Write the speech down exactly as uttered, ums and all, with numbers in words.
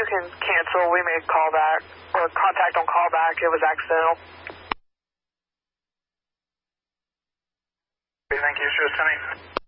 you can cancel. We made callback or contact on callback. It was accidental. Thank you, sure, Sunny.